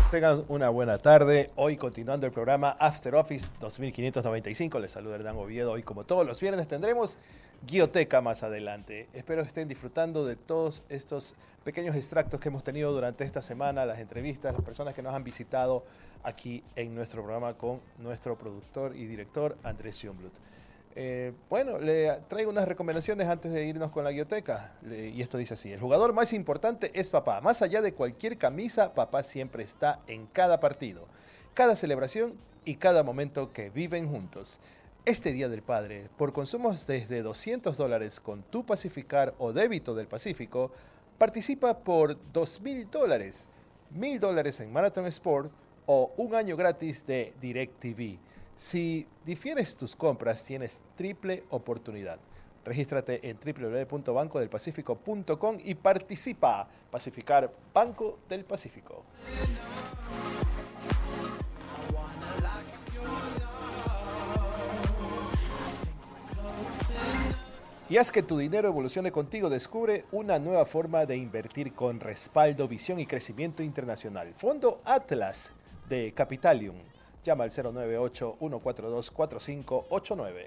amigos, tengan una buena tarde. Hoy continuando el programa After Office 2595, les saluda Hernán Oviedo. Hoy como todos los viernes tendremos Guioteca más adelante. Espero que estén disfrutando de todos estos pequeños extractos que hemos tenido durante esta semana, las entrevistas, las personas que nos han visitado aquí en nuestro programa con nuestro productor y director Andrés Jungblut. Bueno, le traigo unas recomendaciones antes de irnos con la guioteca. Y esto dice así: el jugador más importante es papá. Más allá de cualquier camisa, papá siempre está en cada partido, cada celebración y cada momento que viven juntos. Este Día del Padre, por consumos desde $200 con tu Pacificar o débito del Pacífico, participa por $2,000, $1,000 en Marathon Sport o un año gratis de DirecTV. Si difieres tus compras, tienes triple oportunidad. Regístrate en www.bancodelpacifico.com y participa. Pacificar, Banco del Pacífico. Y haz que tu dinero evolucione contigo. Descubre una nueva forma de invertir con respaldo, visión y crecimiento internacional. Fondo Atlas de Capitalium. Llama al 098-142-4589.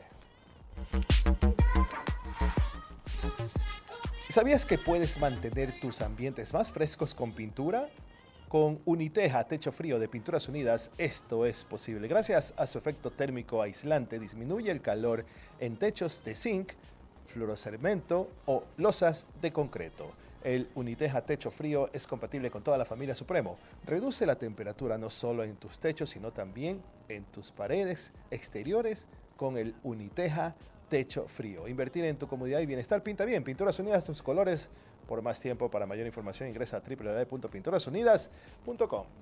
¿Sabías que puedes mantener tus ambientes más frescos con pintura? Con Uniteja Techo Frío de Pinturas Unidas, esto es posible. Gracias a su efecto térmico aislante, disminuye el calor en techos de zinc, fluorocemento o losas de concreto. El Uniteja Techo Frío es compatible con toda la familia Supremo. Reduce la temperatura no solo en tus techos, sino también en tus paredes exteriores con el Uniteja Techo Frío. Invertir en tu comodidad y bienestar. Pinta bien. Pinturas Unidas, tus colores por más tiempo. Para mayor información ingresa a www.pinturasunidas.com.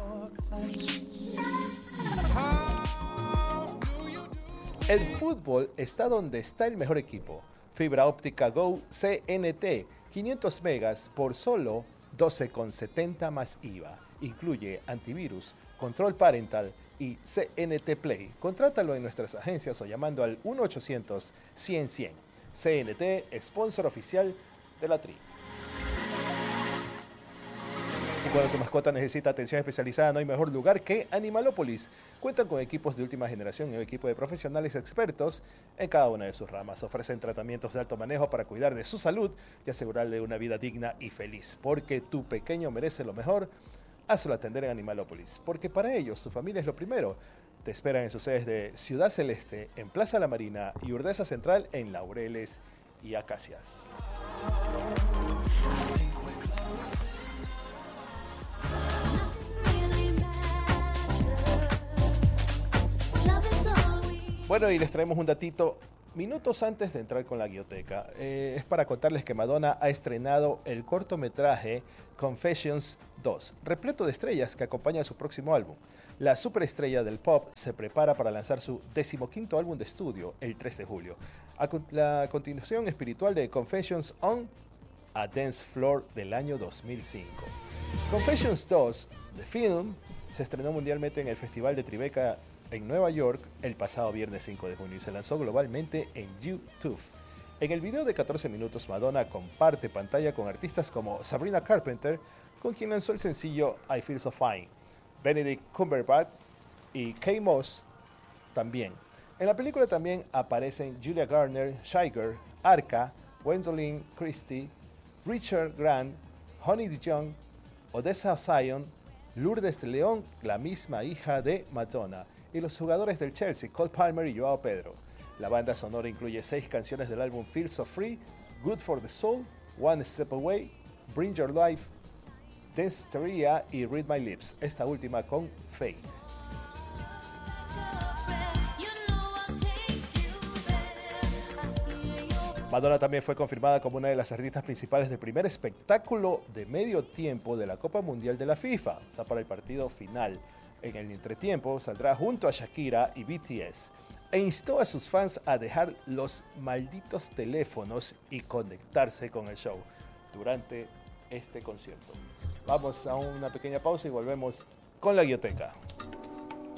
El fútbol está donde está el mejor equipo. Fibra óptica Go CNT, 500 megas por solo $12,70 más IVA. Incluye antivirus, control parental y CNT Play. Contrátalo en nuestras agencias o llamando al 1-800-100-100. CNT, sponsor oficial de la Tri. Y cuando tu mascota necesita atención especializada, no hay mejor lugar que Animalópolis. Cuentan con equipos de última generación y un equipo de profesionales expertos en cada una de sus ramas. Ofrecen tratamientos de alto manejo para cuidar de su salud y asegurarle una vida digna y feliz. Porque tu pequeño merece lo mejor, hazlo atender en Animalópolis. Porque para ellos, tu familia es lo primero. Te esperan en sus sedes de Ciudad Celeste, en Plaza La Marina y Urdesa Central en Laureles y Acacias. Bueno, y les traemos un datito minutos antes de entrar con la guioteca. Es para contarles que Madonna ha estrenado el cortometraje Confessions 2, repleto de estrellas que acompaña a su próximo álbum. La superestrella del pop se prepara para lanzar su 15º álbum de estudio el 3 de julio. La continuación espiritual de Confessions on a Dance Floor del año 2005. Confessions 2, The Film, se estrenó mundialmente en el Festival de Tribeca en Nueva York el pasado viernes 5 de junio y se lanzó globalmente en YouTube. En el video de 14 minutos, Madonna comparte pantalla con artistas como Sabrina Carpenter, con quien lanzó el sencillo I Feel So Fine, Benedict Cumberbatch y Kate Moss también. En la película también aparecen Julia Garner, Shiger, Arca, Gwendolyn Christie, Richard Grant, Honey Dijon, Odessa Zion, Lourdes León, la misma hija de Madonna, y los jugadores del Chelsea, Cole Palmer y Joao Pedro. La banda sonora incluye 6 canciones del álbum Feel So Free, Good For The Soul, One Step Away, Bring Your Life, Danceteria y Read My Lips, esta última con Fade. Madonna también fue confirmada como una de las artistas principales del primer espectáculo de medio tiempo de la Copa Mundial de la FIFA, o sea, para el partido final. En el entretiempo saldrá junto a Shakira y BTS e instó a sus fans a dejar los malditos teléfonos y conectarse con el show durante este concierto. Vamos a una pequeña pausa y volvemos con la guioteca.